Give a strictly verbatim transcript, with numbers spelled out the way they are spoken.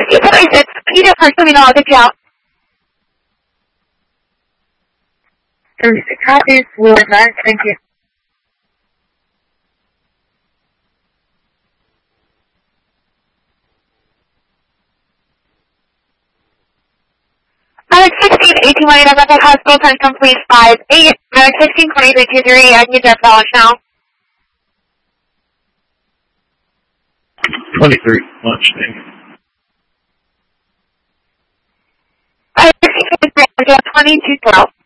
sixteen twenty-six, you get first, let me know, I'll get you out. thirty-six, copy, Fluid nine, thank you. Medic sixteen eighteen, one eight, I'm at the hospital, attention please, five eight, Medic sixteen twenty-three two three, I can get Jeff Balance now. twenty-three, lunch, thank you. Medic sixteen twenty-three, twenty-two twelve.